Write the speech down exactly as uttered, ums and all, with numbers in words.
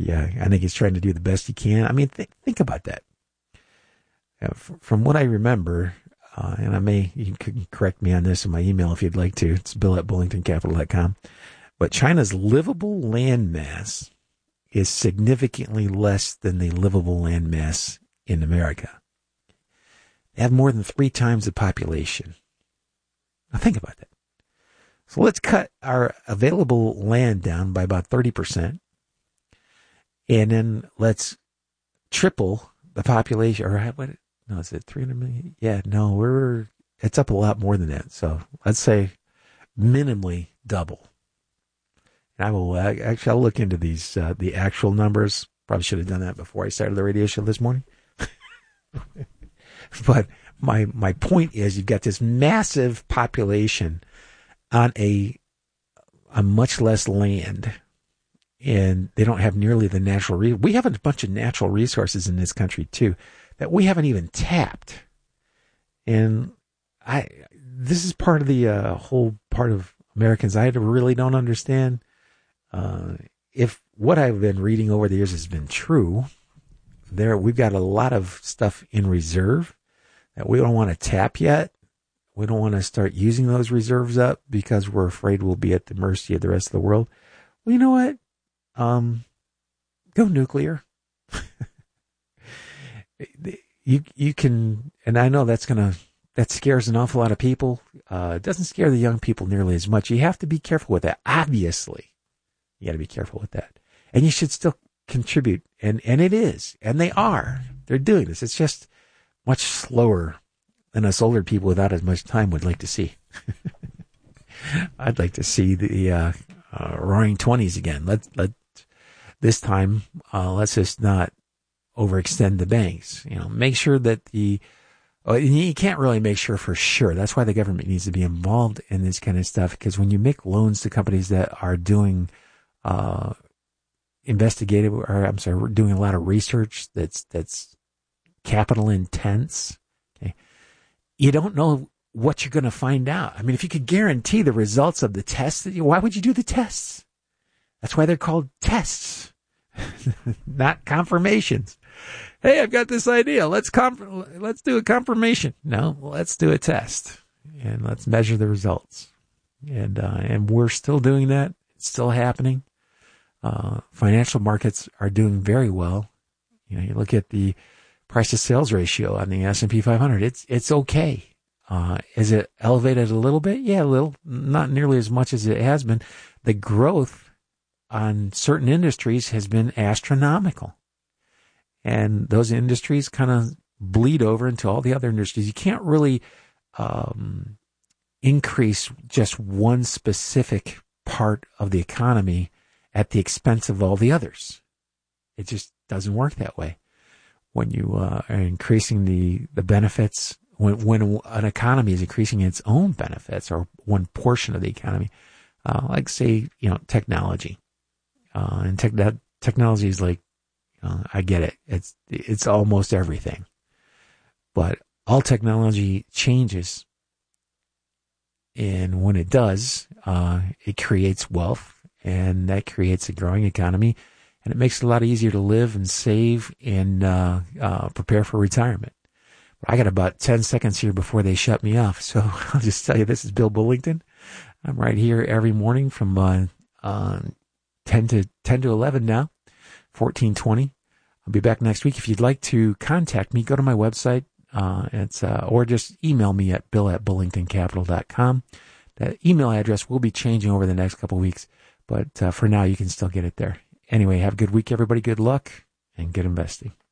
Yeah, I think he's trying to do the best he can. I mean, th- think about that. Uh, f- from what I remember, uh, and I may, you can correct me on this in my email if you'd like to. It's bill at bullington capital dot com. But China's livable land mass is significantly less than the livable land mass in America. They have more than three times the population. Now think about that. So let's cut our available land down by about thirty percent. And then let's triple the population. Or what? No, is it three hundred million? Yeah, no, we're, it's up a lot more than that. So let's say minimally double. And I will, uh, actually, I'll look into these, uh, the actual numbers. Probably should have done that before I started the radio show this morning. But my, my point is you've got this massive population on a, on much less land. And they don't have nearly the natural re- we have a bunch of natural resources in this country too that we haven't even tapped. And I this is part of the uh, whole part of Americans I really don't understand. Uh, if what I've been reading over the years has been true, there we've got a lot of stuff in reserve that we don't want to tap yet. We don't want to start using those reserves up because we're afraid we'll be at the mercy of the rest of the world. Well, you know what? Um, go nuclear. you you can, and I know that's gonna that scares an awful lot of people. Uh, it doesn't scare the young people nearly as much. You have to be careful with that. Obviously, you got to be careful with that, and you should still contribute. And and it is, and they are. They're doing this. It's just much slower than us older people without as much time would like to see. I'd like to see the uh, uh, Roaring Twenties again. Let let. This time, uh, let's just not overextend the banks. You know, make sure that the, uh, you can't really make sure for sure. That's why the government needs to be involved in this kind of stuff. Because when you make loans to companies that are doing, uh, investigative, or I'm sorry, we're doing a lot of research that's, that's capital intense. Okay. You don't know what you're going to find out. I mean, if you could guarantee the results of the tests, why would you do the tests? That's why they're called tests. Not confirmations. Hey, I've got this idea. Let's conf- let's do a confirmation. No, let's do a test and let's measure the results. And uh, and we're still doing that. It's still happening. Uh, financial markets are doing very well. You know, you look at the price to sales ratio on the S and P five hundred. It's it's okay. Uh, is it elevated a little bit? Yeah, a little. Not nearly as much as it has been. The growth on certain industries has been astronomical. And those industries kind of bleed over into all the other industries. You can't really um, increase just one specific part of the economy at the expense of all the others. It just doesn't work that way. When you uh, are increasing the, the benefits, when, when an economy is increasing its own benefits or one portion of the economy, uh, like say, you know, technology. Uh, and tech, that technology is like, uh, I get it. It's, it's almost everything, but all technology changes. And when it does, uh, it creates wealth, and that creates a growing economy, and it makes it a lot easier to live and save and, uh, uh, prepare for retirement. But I got about ten seconds here before they shut me off. So I'll just tell you, this is Bill Bullington. I'm right here every morning from, uh, uh, ten to eleven now, fourteen twenty. I'll be back next week. If you'd like to contact me, go to my website, uh, it's, uh, or just email me at bill at bullington capital dot com. That email address will be changing over the next couple of weeks, but uh, for now you can still get it there. Anyway, have a good week, everybody. Good luck and good investing.